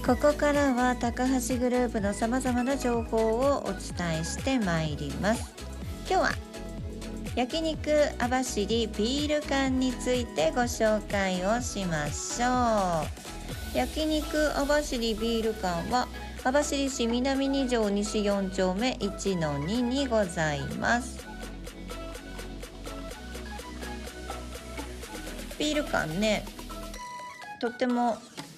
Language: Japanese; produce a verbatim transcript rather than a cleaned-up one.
ここからは高橋グループのさまざまな情報をお伝えしてまいります。今日は焼肉網走ビール館についてご紹介をしましょう。焼肉網走ビール館は網走市南に条西よん丁目 いちのに にございます。ビール館ね、とっても